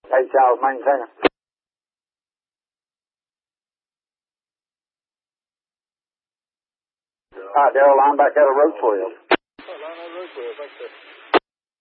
Hey, Charles, maintain it. Hi, Daryl, I'm back at a road 12. Line on road 12, thanks, sir.